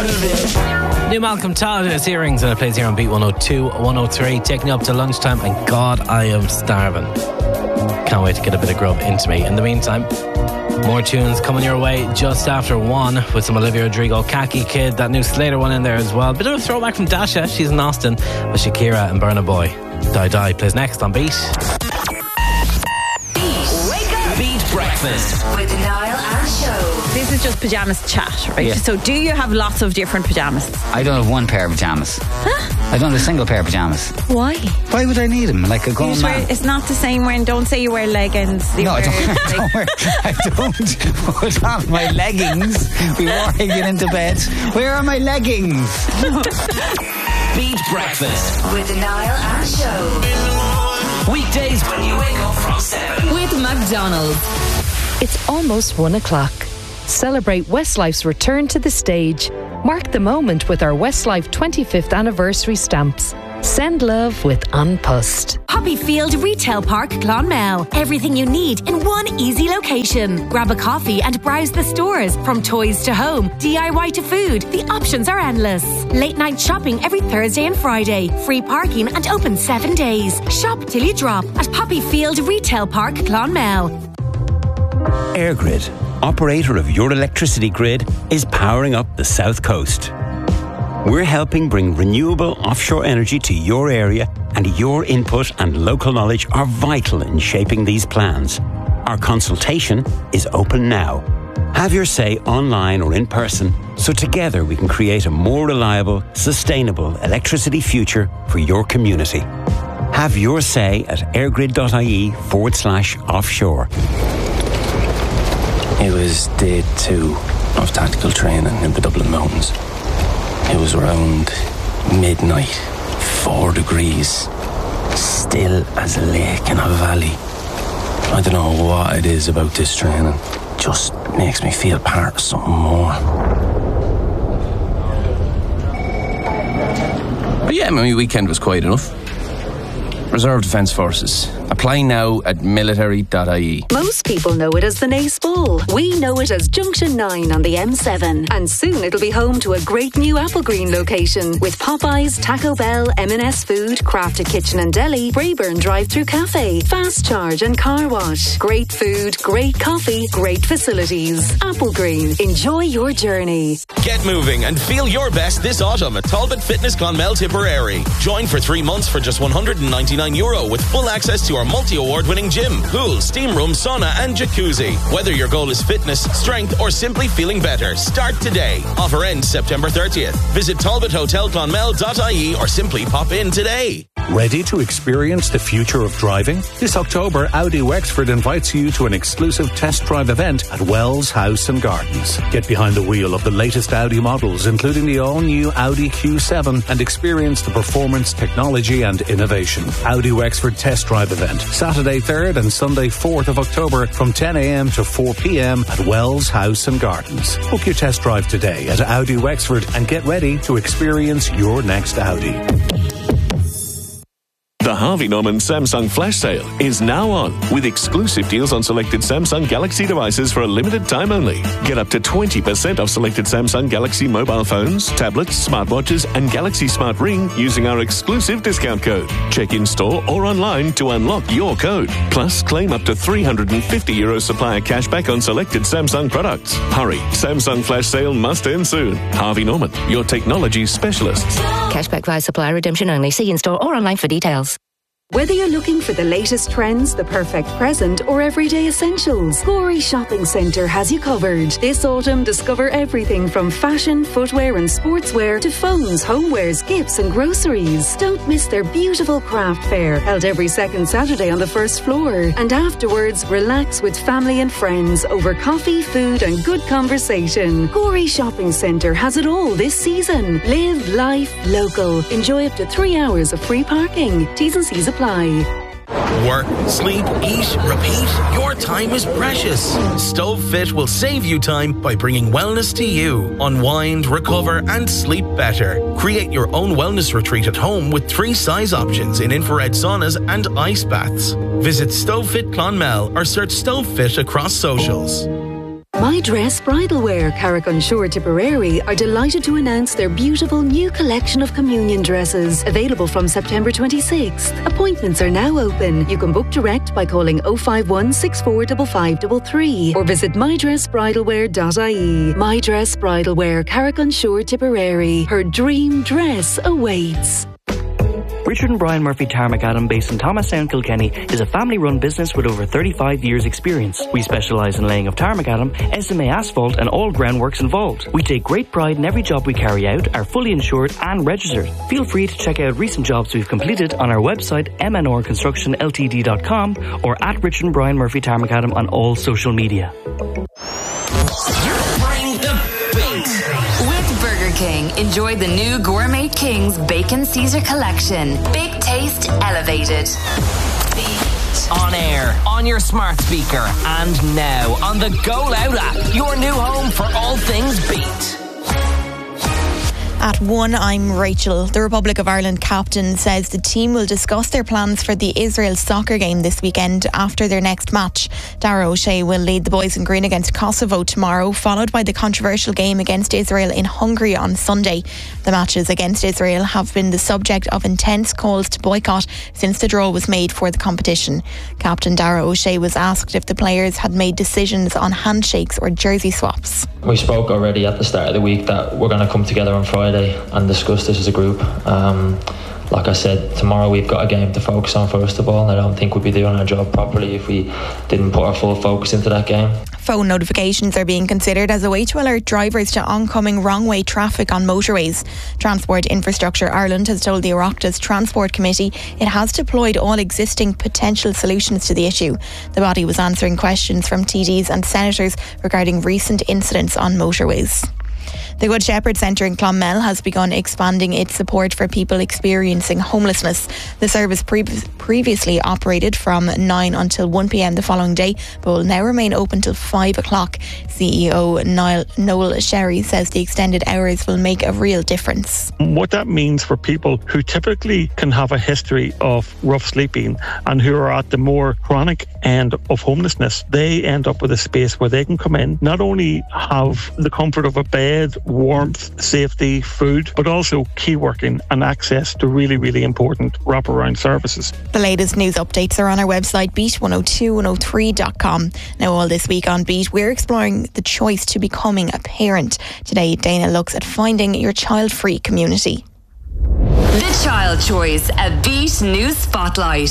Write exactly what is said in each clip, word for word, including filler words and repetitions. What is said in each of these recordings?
part of it. New Malcolm Todd is Earrings, and it plays here on Beat one oh two, one oh three, taking you up to lunchtime, and God, I am starving. Can't wait to get a bit of grub into me. In the meantime, more tunes coming your way just after one with some Olivia Rodrigo, Khaki Kid, that new Slater one in there as well. Bit of a throwback from Dasha, she's in Austin, with Shakira and Burna Boy. Die Die plays next on Beat. Beat. Wake up. Beat Breakfast with Niall and Show. This is just pyjamas chat, right? Yeah. So do you have lots of different pyjamas? I don't have one pair of pyjamas. Huh? I don't have a single pair of pyjamas. Why? Why would I need them? Like a You grown just wear, man. it's not the same when, don't say you wear leggings. You No, I wear, don't, I don't wear, I don't put on my leggings before I get into bed. Where are my leggings? Beat Breakfast With Niall and Show. weekdays when you wake up from seven with McDonald's. It's almost one o'clock. Celebrate Westlife's return to the stage. Mark the moment with our Westlife twenty-fifth anniversary stamps. Send love with An Post. Poppyfield Retail Park, Clonmel. Everything you need in one easy location. Grab a coffee and browse the stores. From toys to home, D I Y to food, the options are endless. Late night shopping every Thursday and Friday. Free parking and open seven days. Shop till you drop at Poppyfield Retail Park, Clonmel. EirGrid, operator of your electricity grid, is powering up the South Coast. We're helping bring renewable offshore energy to your area, and your input and local knowledge are vital in shaping these plans. Our consultation is open now. Have your say online or in person, so together we can create a more reliable, sustainable electricity future for your community. Have your say at airgrid.ie forward slash offshore. It was day two of tactical training in the Dublin Mountains. It was around midnight, four degrees, still as a lake in a valley. I don't know what it is about this training. Just makes me feel part of something more. But yeah, my weekend was quiet enough. Reserve Defence Forces. Apply now at military dot I E. Most people know it as the Naas Bowl. We know it as Junction nine on the M seven. And soon it'll be home to a great new Applegreen location with Popeyes, Taco Bell, M and S Food, Crafted Kitchen and Deli, Brayburn Drive-Thru Cafe, Fast Charge and Car Wash. Great food, great coffee, great facilities. Applegreen. Enjoy your journey. Get moving and feel your best this autumn at Talbot Fitness Clonmel Tipperary. Join for three months for just one hundred ninety-nine euro with full access to our multi-award winning gym, pool, steam room, sauna and jacuzzi. Whether your goal is fitness, strength or simply feeling better, start today. Offer ends September thirtieth. Visit talbot hotel clonmel dot I E or simply pop in today. Ready to experience the future of driving? This October, Audi Wexford invites you to an exclusive test drive event at Wells House and Gardens. Get behind the wheel of the latest Audi models, including the all-new Audi Q seven, and experience the performance, technology and innovation. Audi Wexford Test Drive Event, Saturday third and Sunday fourth of October from ten a.m. to four p.m. at Wells House and Gardens. Book your test drive today at Audi Wexford and get ready to experience your next Audi. The Harvey Norman Samsung Flash Sale is now on, with exclusive deals on selected Samsung Galaxy devices for a limited time only. Get up to twenty percent off selected Samsung Galaxy mobile phones, tablets, smartwatches and Galaxy Smart Ring using our exclusive discount code. Check in store or online to unlock your code. Plus, claim up to three hundred fifty euro supplier cashback on selected Samsung products. Hurry, Samsung Flash Sale must end soon. Harvey Norman, your technology specialists. Cashback via supplier redemption only. See in store or online for details. Whether you're looking for the latest trends, the perfect present, or everyday essentials, Gorey Shopping Centre has you covered. This autumn, discover everything from fashion, footwear and sportswear to phones, homewares, gifts and groceries. Don't miss their beautiful craft fair, held every second Saturday on the first floor. And afterwards, relax with family and friends over coffee, food and good conversation. Gorey Shopping Centre has it all this season. Live life local. Enjoy up to three hours of free parking. T's and C's apply. Work, sleep, eat, repeat. Your time is precious. StoveFit will save you time by bringing wellness to you. Unwind, recover and sleep better. Create your own wellness retreat at home with three size options in infrared saunas and ice baths. Visit StoveFit Clonmel or search StoveFit across socials. My Dress Bridalwear, Carrick-on-Shore, Tipperary are delighted to announce their beautiful new collection of communion dresses, available from September twenty-sixth. Appointments are now open. You can book direct by calling oh five one, six four five five three three or visit my dress bridalwear dot I E. My Dress Bridalwear, Carrick-on-Shore, Tipperary. Her dream dress awaits. Richard and Brian Murphy Tarmacadam, based in Thomastown, Kilkenny, is a family-run business with over thirty-five years' experience. We specialise in laying of tarmacadam, S M A asphalt and all groundworks involved. We take great pride in every job we carry out, are fully insured and registered. Feel free to check out recent jobs we've completed on our website m n r construction l t d dot com or at Richard and Brian Murphy Tarmacadam on all social media. Bring the beat. With Burger King, enjoy the new Gourmet King's Bacon Caesar Collection. Big taste elevated. On air, on your smart speaker, and now on the Go Loud app, your new home for all things beat. At one, I'm Rachel. The Republic of Ireland captain says the team will discuss their plans for the Israel soccer game this weekend after their next match. Dara O'Shea will lead the boys in green against Kosovo tomorrow, followed by the controversial game against Israel in Hungary on Sunday. The matches against Israel have been the subject of intense calls to boycott since the draw was made for the competition. Captain Dara O'Shea was asked if the players had made decisions on handshakes or jersey swaps. We spoke already at the start of the week that we're going to come together on Friday and discuss this as a group. Um, like I said, tomorrow we've got a game to focus on first of all, and I don't think we'd be doing our job properly if we didn't put our full focus into that game. Phone notifications are being considered as a way to alert drivers to oncoming wrong-way traffic on motorways. Transport Infrastructure Ireland has told the Oireachtas Transport Committee it has deployed all existing potential solutions to the issue. The body was answering questions from T Ds and senators regarding recent incidents on motorways. The Good Shepherd Centre in Clonmel has begun expanding its support for people experiencing homelessness. The service pre- previously operated from nine until one p.m. the following day, but will now remain open till five o'clock. C E O Niall, Noel Sherry says the extended hours will make a real difference. What that means for people who typically can have a history of rough sleeping and who are at the more chronic end of homelessness, they end up with a space where they can come in, not only have the comfort of a bed, warmth, safety, food, but also key working and access to really, really important wraparound services. The latest news updates are on our website, beat one oh two one oh three dot com. Now, all this week on Beat, we're exploring the choice to becoming a parent. Today, Dana looks at finding your child-free community. The Child Choice, a Beat News Spotlight.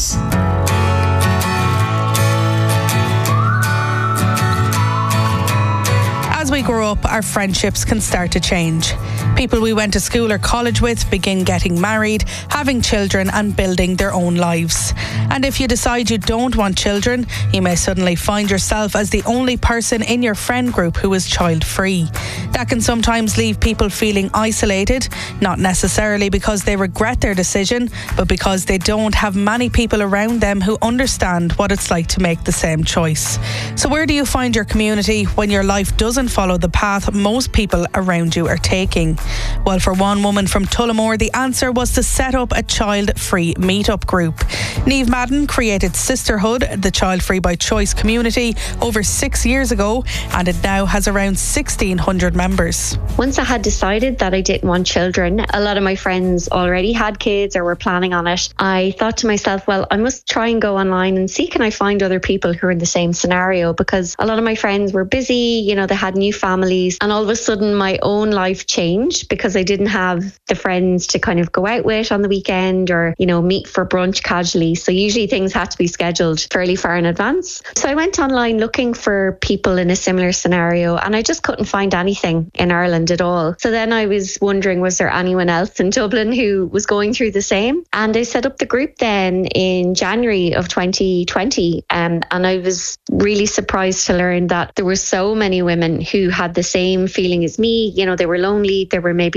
As we grow up, our friendships can start to change. People we went to school or college with begin getting married, having children and building their own lives. And if you decide you don't want children, you may suddenly find yourself as the only person in your friend group who is child-free. That can sometimes leave people feeling isolated, not necessarily because they regret their decision, but because they don't have many people around them who understand what it's like to make the same choice. So where do you find your community when your life doesn't follow the path most people around you are taking? Well, for one woman from Tullamore, the answer was to set up a child-free meetup group. Niamh Madden created Sisterhood, the child-free by choice community, over six years ago, and it now has around sixteen hundred members. Once I had decided that I didn't want children, a lot of my friends already had kids or were planning on it. I thought to myself, well, I must try and go online and see, can I find other people who are in the same scenario? Because a lot of my friends were busy, you know, they had new families, and all of a sudden my own life changed because I didn't have the friends to kind of go out with on the weekend or, you know, meet for brunch casually. So usually things had to be scheduled fairly far in advance. So I went online looking for people in a similar scenario, and I just couldn't find anything in Ireland at all. So then I was wondering, was there anyone else in Dublin who was going through the same? And I set up the group then in January of twenty twenty. Um, and I was really surprised to learn that there were so many women who had the same feeling as me. You know, they were lonely. They were maybe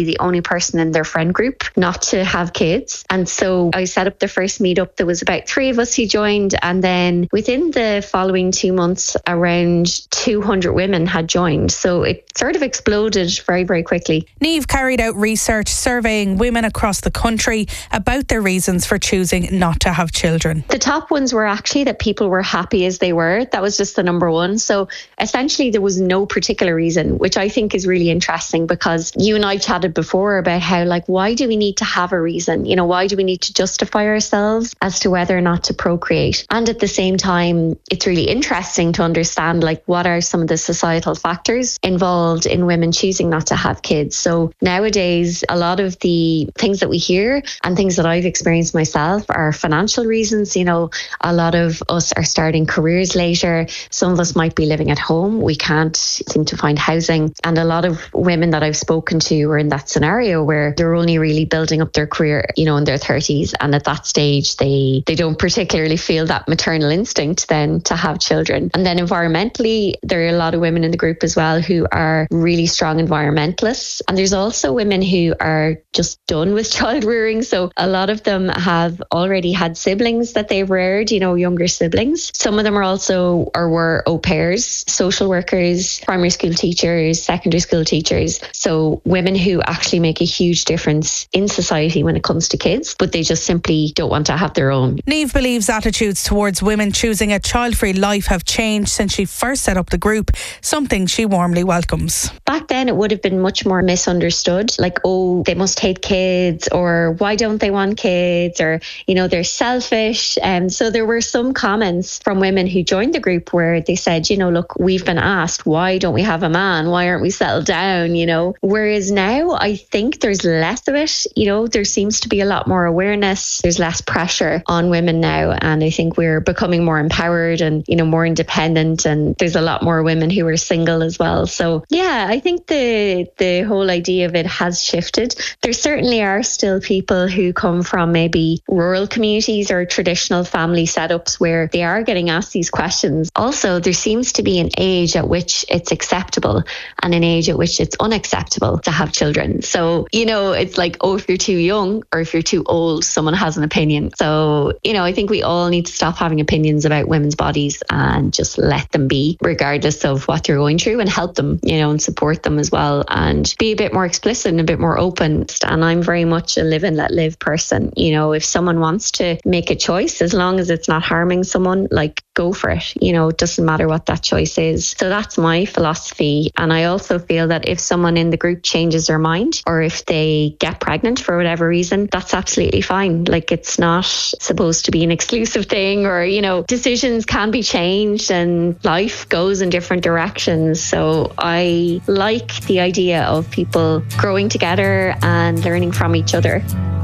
be the only person in their friend group not to have kids. And so I set up the first meetup. There was about three of us who joined, and then within the following two months, around two hundred women had joined. So it sort of exploded very, very quickly. Niamh carried out research surveying women across the country about their reasons for choosing not to have children. The top ones were actually that people were happy as they were. That was just the number one. So essentially there was no particular reason, which I think is really interesting, because you and I chatted before about how, like, why do we need to have a reason? You know, why do we need to justify ourselves as to whether or not to procreate? And at the same time, it's really interesting to understand, like, what are some of the societal factors involved in women choosing not to have kids. So nowadays, a lot of the things that we hear and things that I've experienced myself are financial reasons. You know, a lot of us are starting careers later. Some of us might be living at home. We can't seem to find housing. And a lot of women that I've spoken to are in that scenario where they're only really building up their career, you know, in their thirties. And at that stage, they, they don't particularly feel that maternal instinct then to have children. And then environmentally, there are a lot of women in the group as well who are really strong environmentalists. And there's also women who are just done with child rearing. So a lot of them have already had siblings that they've reared, you know, younger siblings. Some of them are also or were au pairs, social workers, primary school teachers, secondary school teachers. So women who actually make a huge difference in society when it comes to kids, but they just simply don't want to have their own. Niamh believes attitudes towards women choosing a child-free life have changed since she first set up the group, something she warmly welcomes. Back then, it would have been much more misunderstood, like, oh, they must hate kids, or why don't they want kids, or, you know, they're selfish. And um, so there were some comments from women who joined the group where they said, you know, look, we've been asked, why don't we have a man? Why aren't we settled down? You know, whereas now I think there's less of it. You know, there seems to be a lot more awareness. There's less pressure on women now. And I think we're becoming more empowered and, you know, more independent. And there's a lot more women who are single as well. So yeah, I think the the whole idea of it has shifted. There certainly are still people who come from maybe rural communities or traditional family setups where they are getting asked these questions. Also, there seems to be an age at which it's acceptable and an age at which it's unacceptable to have children. So, you know, it's like, oh, if you're too young or if you're too old, someone has an opinion. So, you know, I think we all need to stop having opinions about women's bodies and just let them be, regardless of what they're going through, and help them, you know, and support them as well, and be a bit more explicit and a bit more open. And I'm very much a live and let live person. You know, if someone wants to make a choice, as long as it's not harming someone, like, go for it. You know, it doesn't matter what that choice is. So that's my philosophy. And I also feel that if someone in the group changes their mind, or if they get pregnant for whatever reason, that's absolutely fine. Like, it's not supposed to be an exclusive thing, or, you know, decisions can be changed and life goes in different directions. So I like the idea of people growing together and learning from each other.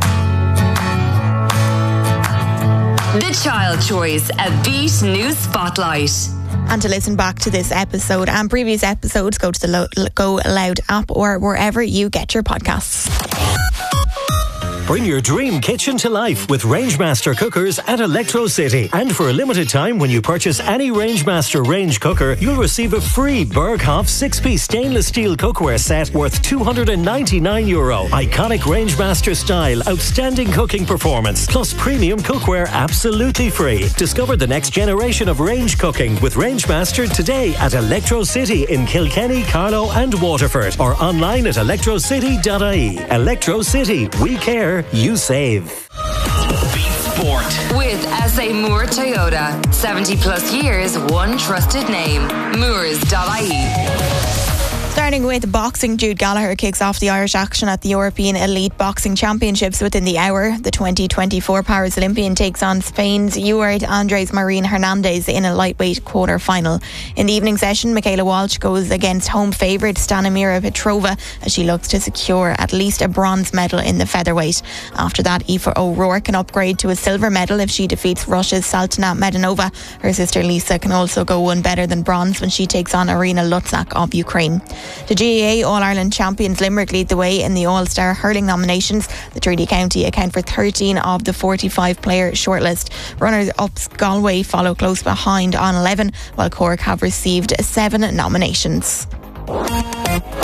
The Child Choice, a Beat News Spotlight. And to listen back to this episode and previous episodes, go to the Lo- Go Loud app or wherever you get your podcasts. Bring your dream kitchen to life with Rangemaster cookers at Electro City. And for a limited time, when you purchase any Rangemaster range cooker, you'll receive a free Berghoff six-piece stainless steel cookware set worth two hundred ninety-nine euro. Iconic Rangemaster style, outstanding cooking performance, plus premium cookware absolutely free. Discover the next generation of range cooking with Rangemaster today at Electro City in Kilkenny, Carlow and Waterford, or online at electro city dot I E. Electro City, we care, you save. Beat Sport with S A Moore Toyota. seventy plus years, one trusted name. Moores dot I E. Starting with boxing, Jude Gallagher kicks off the Irish action at the European Elite Boxing Championships within the hour. The twenty twenty-four Paris Olympian takes on Spain's Eduard Andres Marin Hernandez in a lightweight quarter-final. In the evening session, Michaela Walsh goes against home favourite Stanimira Petrova as she looks to secure at least a bronze medal in the featherweight. After that, Aoife O'Rourke can upgrade to a silver medal if she defeats Russia's Saltina Medanova. Her sister Lisa can also go one better than bronze when she takes on Irina Lutsak of Ukraine. The G A A All-Ireland champions Limerick lead the way in the All-Star hurling nominations. The Treaty County account for thirteen of the forty-five player shortlist. Runners-ups Galway follow close behind on eleven, while Cork have received seven nominations.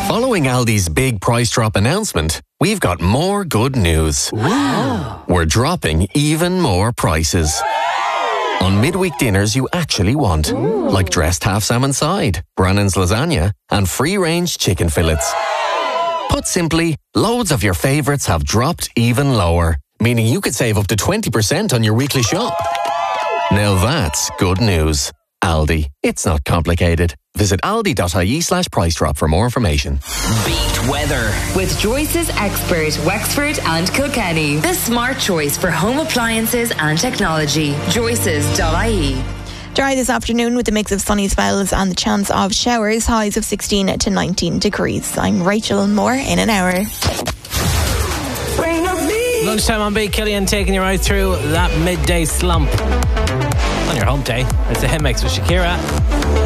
Following Aldi's big price drop announcement, we've got more good news. Wow. We're dropping even more prices. On midweek dinners you actually want, Ooh. like dressed half salmon side, Brannan's lasagna, and free-range chicken fillets. Put simply, loads of your favourites have dropped even lower, meaning you could save up to twenty percent on your weekly shop. Now that's good news. Aldi. It's not complicated. Visit aldi.ie slash price drop for more information. Beat weather with Joyce's Expert, Wexford and Kilkenny. The smart choice for home appliances and technology. Joyce's dot I E. Dry this afternoon with a mix of sunny spells and the chance of showers, highs of sixteen to nineteen degrees. I'm Rachel Moore in an hour. Lunchtime on Beat, Killian taking you right through that midday slump on your home day. It's a hit mix with Shakira.